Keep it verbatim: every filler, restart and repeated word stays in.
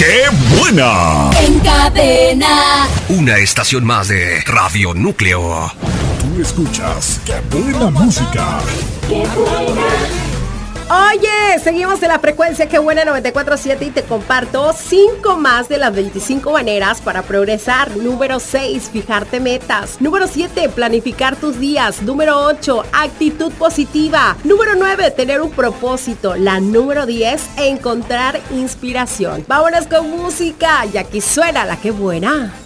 ¡Qué buena! En cadena. Una estación más de Radio Núcleo. Tú escuchas ¡Qué buena música! ¡Qué buena! Oye, seguimos en la frecuencia Que Buena noventa y cuatro punto siete y te comparto cinco más de las veinticinco maneras para progresar. Número seis, fijarte metas. Número siete, planificar tus días. Número ocho, actitud positiva. Número nueve, tener un propósito. La número diez, encontrar inspiración. Vámonos con música y aquí suena la Que Buena.